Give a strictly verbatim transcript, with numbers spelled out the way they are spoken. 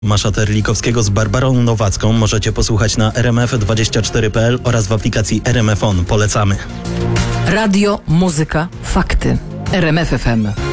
Masza Terlikowskiego z Barbarą Nowacką możecie posłuchać na r m f dwadzieścia cztery kropka p l oraz w aplikacji R M F On. Polecamy. Radio, muzyka, fakty. R M F F M.